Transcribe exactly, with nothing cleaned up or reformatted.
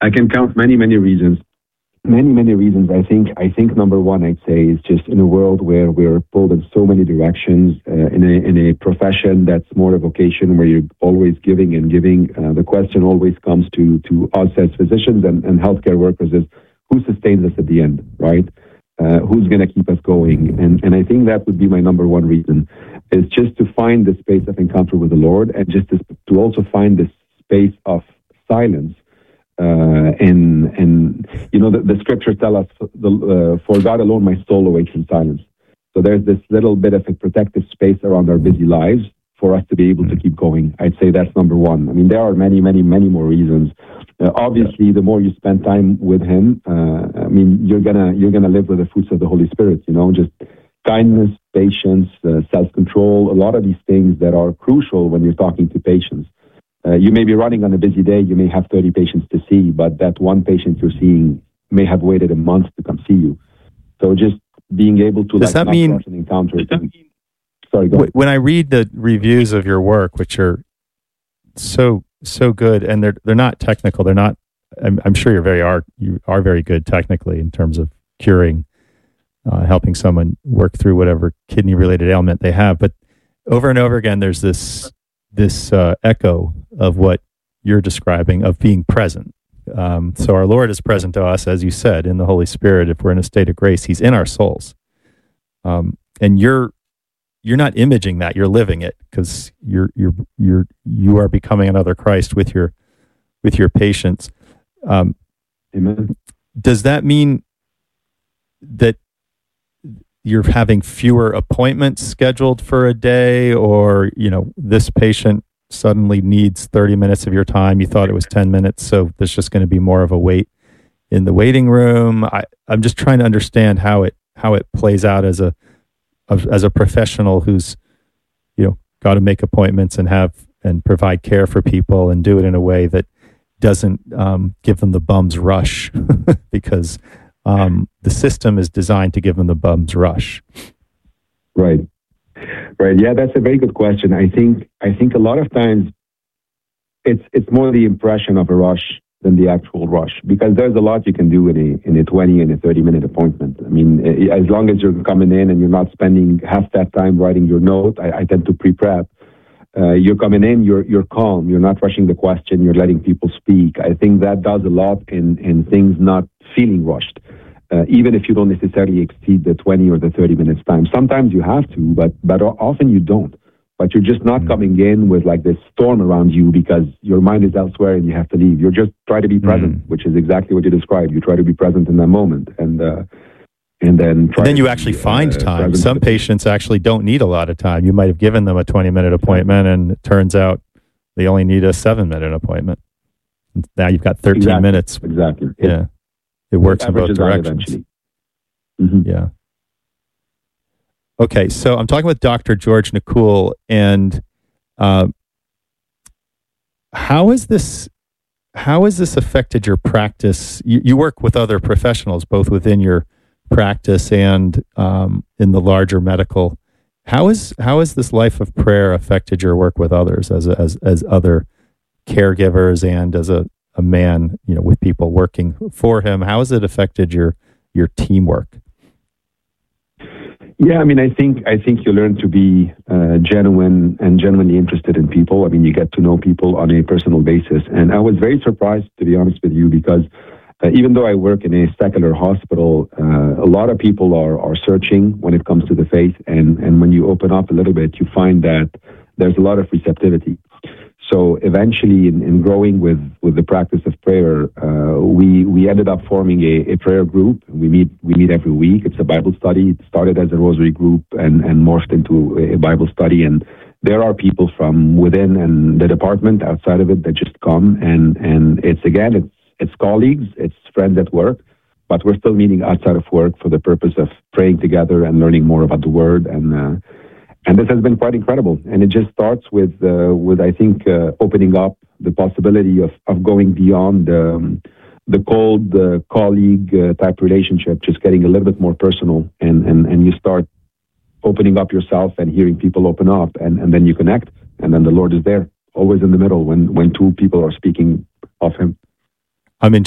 I can count many, many reasons. Many, many reasons. I think. I think number one, I'd say, is just in a world where we're pulled in so many directions, uh, in a in a profession that's more a vocation where you're always giving and giving. Uh, the question always comes to to us as physicians and, and healthcare workers: is who sustains us at the end, right? Uh, who's going to keep us going? And and I think that would be my number one reason, is just to find the space of encounter with the Lord, and just to, to also find this space of silence. Uh, and, and, you know, the, the scriptures tell us, the, uh, for God alone, my soul awaits in silence. So there's this little bit of a protective space around our busy lives for us to be able to keep going. I'd say that's number one. I mean, there are many, many, many more reasons. Uh, obviously, the more you spend time with Him, uh, I mean, you're gonna, you're gonna live with the fruits of the Holy Spirit, you know, just kindness, patience, uh, self-control, a lot of these things that are crucial when you're talking to patients. Uh, you may be running on a busy day, you may have thirty patients to see, but that one patient you're seeing may have waited a month to come see you. So just being able to Does like that mean, an encounter. And, sorry, go ahead. When I read the reviews of your work, which are so so good, and they're they're not technical, they're not. I'm, I'm sure you're very are you are very good technically in terms of curing, uh, helping someone work through whatever kidney related ailment they have. But over and over again, there's this. this uh, echo of what you're describing of being present. Um, so our Lord is present to us, as you said, in the Holy Spirit. If we're in a state of grace, He's in our souls. Um, and you're you're not imaging that; you're living it, because you're you're you're you are becoming another Christ with your with your patients. Um, Amen. Does that mean that you're having fewer appointments scheduled for a day, or, you know, this patient suddenly needs thirty minutes of your time? You thought it was ten minutes, so there's just going to be more of a wait in the waiting room. I, I'm just trying to understand how it how it plays out as a as a professional who's, you know, got to make appointments and have and provide care for people and do it in a way that doesn't um, give them the bum's rush because Um, the system is designed to give them the bum's rush. Right. Right. Yeah, that's a very good question. I think I think a lot of times it's it's more the impression of a rush than the actual rush, because there's a lot you can do in a in a twenty and a thirty minute appointment. I mean, as long as you're coming in and you're not spending half that time writing your note, I, I tend to pre-prep. Uh, you're coming in, you're you're calm, you're not rushing the question, you're letting people speak. I think that does a lot in in things not feeling rushed. Uh, even if you don't necessarily exceed the twenty or the thirty minutes time. Sometimes you have to, but but often you don't. But you're just not mm. coming in with like this storm around you because your mind is elsewhere and you have to leave. You're just trying to be present, mm. which is exactly what you described. You try to be present in that moment, and uh, and then try and then you to actually be, find uh, time. Some patients actually don't need a lot of time. You might have given them a twenty minute appointment, and it turns out they only need a seven minute appointment. Now you've got thirteen exactly. minutes. Exactly. Yeah. It works in both directions. Mm-hmm. Yeah. Okay, so I'm talking with Doctor George Nakul, and uh, how is this? How has this affected your practice? You, you work with other professionals, both within your practice and um, in the larger medical. How is how has this life of prayer affected your work with others as a, as as other caregivers and as a a man, you know, with people working for him? How has it affected your your teamwork? Yeah, I mean, I think I think you learn to be uh, genuine and genuinely interested in people. I mean, you get to know people on a personal basis. And I was very surprised, to be honest with you, because uh, even though I work in a secular hospital, uh, a lot of people are are searching when it comes to the faith. And and when you open up a little bit, you find that there's a lot of receptivity. So eventually, in, in growing with, with the practice of prayer, uh, we we ended up forming a, a prayer group. We meet we meet every week. It's a Bible study. It started as a rosary group and, and morphed into a Bible study. And there are people from within and the department, outside of it, that just come. And, and it's again, it's it's colleagues, it's friends at work, but we're still meeting outside of work for the purpose of praying together and learning more about the Word. And uh, And this has been quite incredible. And it just starts with, uh, with I think, uh, opening up the possibility of, of going beyond um, the cold uh, colleague uh, type relationship, just getting a little bit more personal. And, and, and you start opening up yourself and hearing people open up. And, and then you connect. And then the Lord is there, always in the middle when, when two people are speaking of Him. I'm in